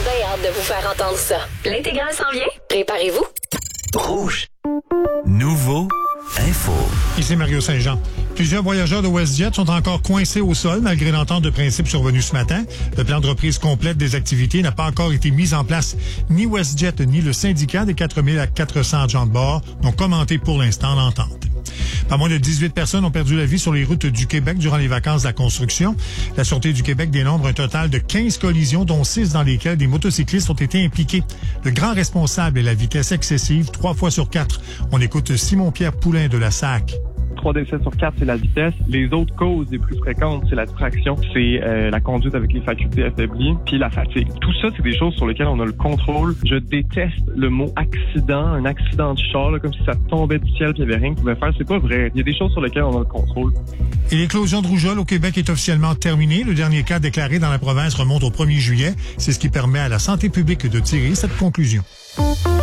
bien hâte de vous faire entendre ça. L'intégrale s'en vient? Préparez-vous. Rouge. Nouveau info. Ici Mario Saint-Jean. Plusieurs voyageurs de WestJet sont encore coincés au sol malgré l'entente de principe survenue ce matin. Le plan de reprise complète des activités n'a pas encore été mis en place. Ni WestJet ni le syndicat des 4400 agents de bord n'ont commenté pour l'instant l'entente. Pas moins de 18 personnes ont perdu la vie sur les routes du Québec durant les vacances de la construction. La Sûreté du Québec dénombre un total de 15 collisions, dont 6 dans lesquelles des motocyclistes ont été impliqués. Le grand responsable est la vitesse excessive, 3 fois sur 4. On écoute Simon-Pierre Poulain de la SAC. 3 décès sur 4, c'est la vitesse. Les autres causes les plus fréquentes, c'est la distraction, c'est la conduite avec les facultés affaiblies, puis la fatigue. Tout ça, c'est des choses sur lesquelles on a le contrôle. Je déteste le mot accident, un accident de char, là, comme si ça tombait du ciel, puis il n'y avait rien qui pouvait faire. C'est pas vrai. Il y a des choses sur lesquelles on a le contrôle. Et l'éclosion de rougeole au Québec est officiellement terminée. Le dernier cas déclaré dans la province remonte au 1er juillet. C'est ce qui permet à la santé publique de tirer cette conclusion.